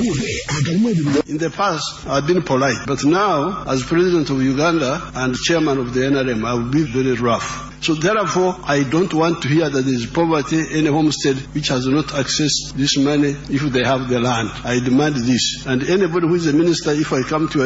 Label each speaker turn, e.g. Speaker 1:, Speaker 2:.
Speaker 1: In the past, I've been polite, but now, as president of Uganda and chairman of the NRM, I will be very rough. So therefore, I don't want to hear that there is poverty in a homestead which has not accessed this money if they have the land. I demand this. And anybody who is a minister, if I come to